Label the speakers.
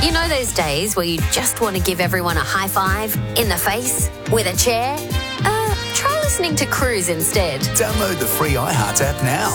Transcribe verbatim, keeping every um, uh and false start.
Speaker 1: You know those days where you just want to give everyone a high five in the face with a chair? Uh, try listening to Cruise instead.
Speaker 2: Download the free iHeart app now.